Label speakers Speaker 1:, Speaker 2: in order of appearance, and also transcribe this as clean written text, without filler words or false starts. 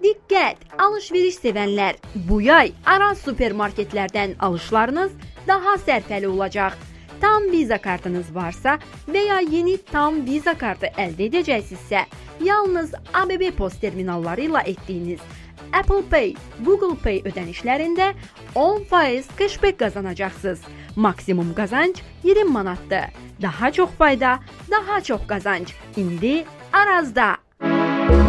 Speaker 1: Diqqət! Alış-veriş sevənlər, bu yay Araz supermarketlərdən alışlarınız daha sərfəli olacaq. Tam Visa kartınız varsa və ya yeni Tam Visa kartı əldə edəcəksinizsə, yalnız ABB Post terminalları ilə etdiyiniz Apple Pay, Google Pay ödənişlərində 10% cashback qazanacaqsınız. Maksimum qazanc 20 manatdır. Daha çox fayda, daha çox qazanc. İndi Arazda.